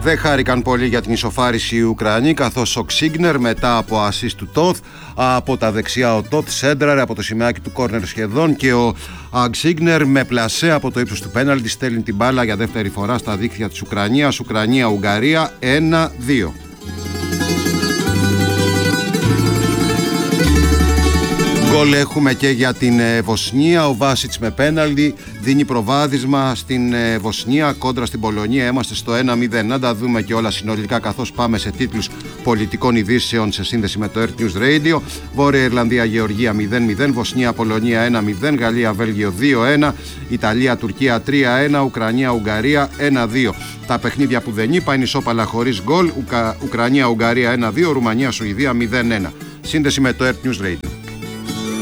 Δεν χάρηκαν πολύ για την ισοφάριση οι Ουκρανοί, καθώς ο Ξίγνερ μετά από ασίστ του Τόθ, από τα δεξιά ο Τόθ σέντραρε από το σημαίακι του κόρνερ σχεδόν και ο Ξίγνερ με πλασέ από το ύψος του πέναλτι στέλνει την μπάλα για δεύτερη φορά στα δίκτυα της Ουκρανίας. Ουκρανία-Ουγγαρία 1-2. Γκολ έχουμε και για την Βοσνία. Ο Βάσιτς με πέναλτι δίνει προβάδισμα στην Βοσνία κόντρα στην Πολωνία. Είμαστε στο 1-0. Να τα δούμε και όλα συνολικά, καθώς πάμε σε τίτλους πολιτικών ειδήσεων σε σύνδεση με το Earth News Radio. Βόρεια Ιρλανδία-Γεωργία 0-0, Βοσνία-Πολωνία 1-0, Γαλλία-Βέλγιο 2-1, Ιταλία-Τουρκία 3-1, Ουκρανία-Ουγγαρία 1-2. Τα παιχνίδια που δεν είπα είναι ισόπαλα χωρίς γκολ. Ουκρανία-Ουγγαρία 1-2, Ρουμανία-Σουηδία 0-1. Σύνδεση με το Earth News Radio.